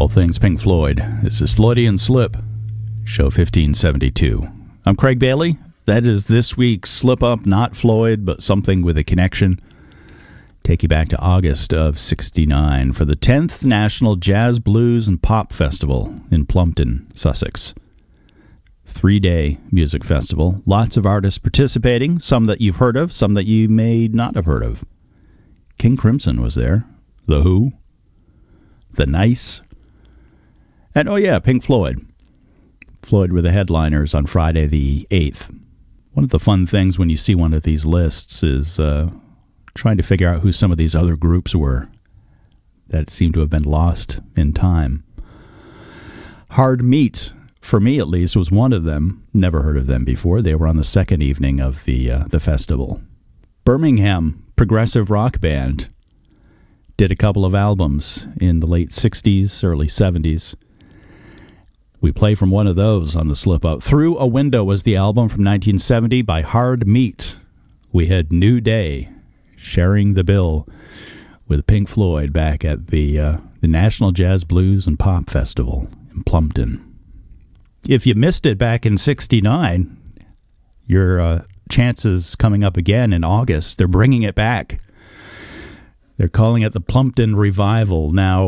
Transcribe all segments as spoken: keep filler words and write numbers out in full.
All things Pink Floyd. This is Floydian Slip, show fifteen seventy-two. I'm Craig Bailey. That is this week's Slip Up, not Floyd, but something with a connection. Take you back to August of sixty-nine for the tenth National Jazz, Blues, and Pop Festival in Plumpton, Sussex. Three-day music festival. Lots of artists participating, some that you've heard of, some that you may not have heard of. King Crimson was there. The Who. The Nice. And, oh yeah, Pink Floyd. Floyd were the headliners on Friday the eighth. One of the fun things when you see one of these lists is uh, trying to figure out who some of these other groups were that seem to have been lost in time. Hard Meat, for me at least, was one of them. Never heard of them before. They were on the second evening of the uh, the festival. Birmingham progressive rock band did a couple of albums in the late sixties, early seventies. We play from one of those on the Slip Up. Through a Window was the album from nineteen seventy by Hard Meat. We had New Day sharing the bill with Pink Floyd back at the uh, the National Jazz, Blues, and Pop Festival in Plumpton. If you missed it back in sixty-nine, your uh, chances coming up again in August. They're bringing it back. They're calling it the Plumpton Revival. Now,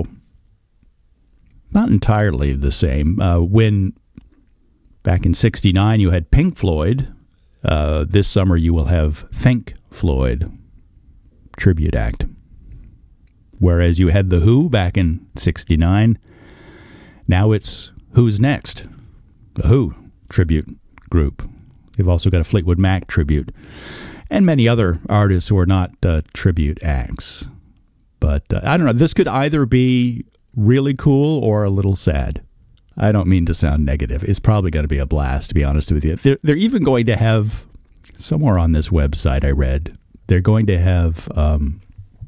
not entirely the same. Uh, when back in sixty-nine you had Pink Floyd, uh, this summer you will have Think Floyd tribute act. Whereas you had The Who back in sixty-nine, now it's Who's Next? The Who tribute group. They've also got a Fleetwood Mac tribute. And many other artists who are not uh, tribute acts. But uh, I don't know, this could either be really cool or a little sad. I don't mean to sound negative. It's probably going to be a blast, to be honest with you. They're, they're even going to have, somewhere on this website I read, they're going to have um,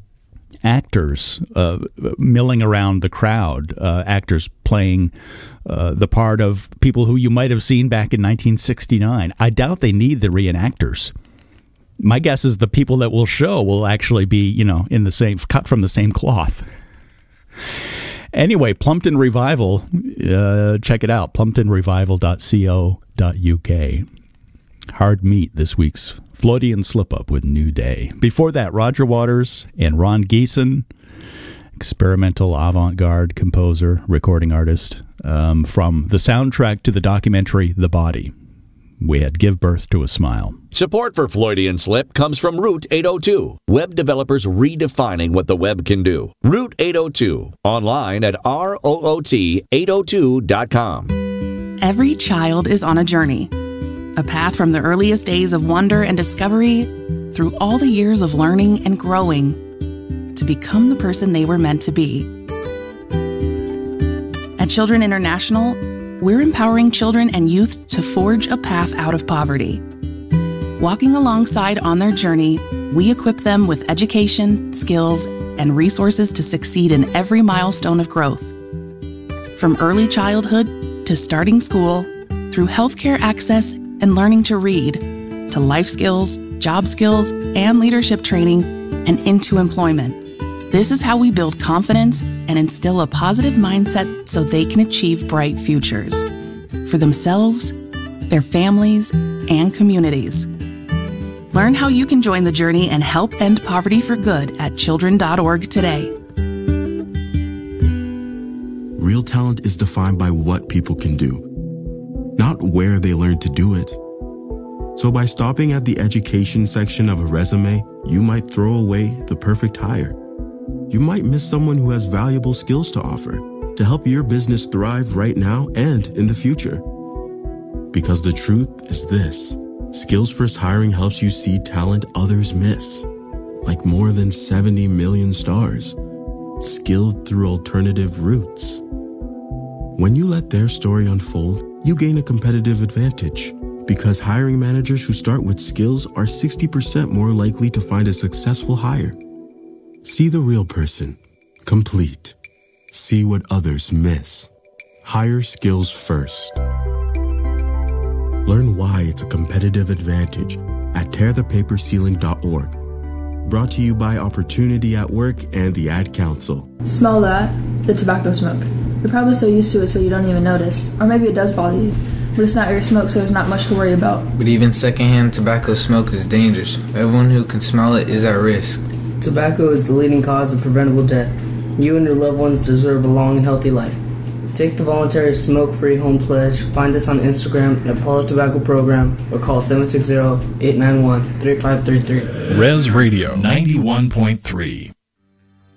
actors uh, milling around the crowd, uh, actors playing uh, the part of people who you might have seen back in nineteen sixty-nine. I doubt they need the reenactors. My guess is the people that will show will actually be, you know, in the same, cut from the same cloth. Anyway, Plumpton Revival, uh, check it out, plumpton revival dot co dot u k. Hard Meat, this week's Floydian Slip Up with New Day. Before that, Roger Waters and Ron Geeson, experimental avant-garde composer, recording artist, um, from the soundtrack to the documentary The Body. We had Give Birth to a Smile. Support for Floydian Slip comes from Route eight oh two, web developers redefining what the web can do. Route eight oh two, online at R O O T eight oh two dot com. Every child is on a journey, a path from the earliest days of wonder and discovery through all the years of learning and growing to become the person they were meant to be. At Children International, we're empowering children and youth to forge a path out of poverty. Walking alongside on their journey, we equip them with education, skills, and resources to succeed in every milestone of growth. From early childhood to starting school, through healthcare access and learning to read, to life skills, job skills, and leadership training, and into employment. This is how we build confidence and instill a positive mindset so they can achieve bright futures for themselves, their families, and communities. Learn how you can join the journey and help end poverty for good at children dot org today. Real talent is defined by what people can do, not where they learn to do it. So by stopping at the education section of a resume, you might throw away the perfect hire. You might miss someone who has valuable skills to offer to help your business thrive right now and in the future. Because the truth is this, Skills First Hiring helps you see talent others miss, like more than seventy million stars, skilled through alternative routes. When you let their story unfold, you gain a competitive advantage because hiring managers who start with skills are sixty percent more likely to find a successful hire. See the real person, complete. See what others miss. Hire skills first. Learn why it's a competitive advantage at tear the paper ceiling dot org. Brought to you by Opportunity at Work and the Ad Council. Smell that? The tobacco smoke. You're probably so used to it so you don't even notice. Or maybe it does bother you, but it's not your smoke, so there's not much to worry about. But even secondhand tobacco smoke is dangerous. Everyone who can smell it is at risk. Tobacco is the leading cause of preventable death. You and your loved ones deserve a long and healthy life. Take the voluntary smoke-free home pledge. Find us on Instagram at Paula Tobacco Program or call seven six zero, eight nine one, three five three three. Res Radio ninety-one point three.